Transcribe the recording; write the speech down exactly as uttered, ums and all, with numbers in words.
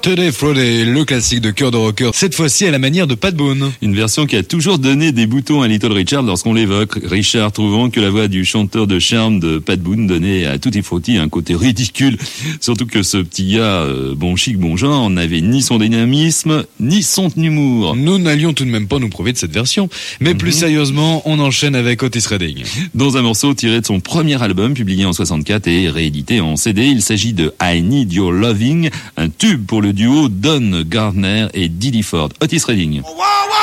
Today Friday, le classique de Cœur de Rocker, cette fois-ci à la manière de Pat Boone. Une version qui a toujours donné des boutons à Little Richard lorsqu'on l'évoque. Richard trouvant que la voix du chanteur de charme de Pat Boone donnait à Tutti Frutti un côté ridicule. Surtout que ce petit gars, euh, bon chic, bon genre, n'avait ni son dynamisme, ni son humour. Nous n'allions tout de même pas nous prouver de cette version. Mais mm-hmm. plus sérieusement, on enchaîne avec Otis Redding. Dans un morceau tiré de son premier album, publié en soixante-quatre et réédité en C D, il s'agit de I Need Your Loving, un tube pour le duo Don Gardner et Didi Ford. Otis Redding.